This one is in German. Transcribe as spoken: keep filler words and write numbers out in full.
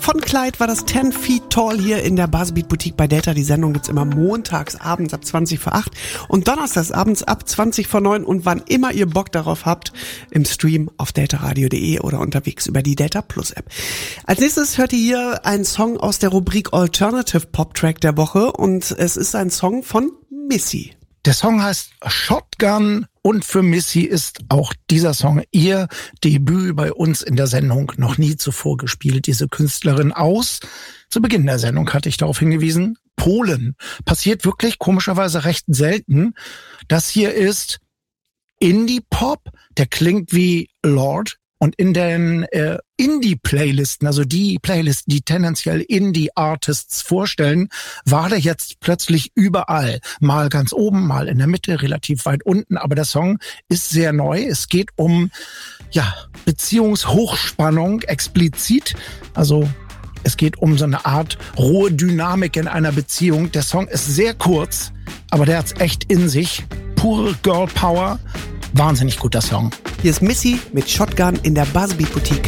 von Clyde war das ten Feet Tall hier in der Buzzbeat Boutique bei Delta. Die Sendung gibt's immer montags abends ab zwanzig vor acht und donnerstags abends ab zwanzig vor neun und wann immer ihr Bock darauf habt, im Stream auf deltaradio punkt de oder unterwegs über die Delta Plus App. Als nächstes hört ihr hier einen Song aus der Rubrik Alternative Pop Track der Woche und es ist ein Song von Missy. Der Song heißt Shotgun und für Missy ist auch dieser Song ihr Debüt bei uns in der Sendung, noch nie zuvor gespielt. Diese Künstlerin aus, zu Beginn der Sendung hatte ich darauf hingewiesen, Polen. Passiert wirklich komischerweise recht selten. Das hier ist Indie-Pop, der klingt wie Lorde. Und in den äh, Indie-Playlisten, also die Playlisten, die tendenziell Indie-Artists vorstellen, war der jetzt plötzlich überall. Mal ganz oben, mal in der Mitte, relativ weit unten. Aber der Song ist sehr neu. Es geht um ja Beziehungshochspannung explizit. Also es geht um so eine Art rohe Dynamik in einer Beziehung. Der Song ist sehr kurz, aber der hat's echt in sich. Pure Girl Power. Wahnsinnig guter Song. Hier ist Missy mit Shotgun in der Buzzbeat Boutique.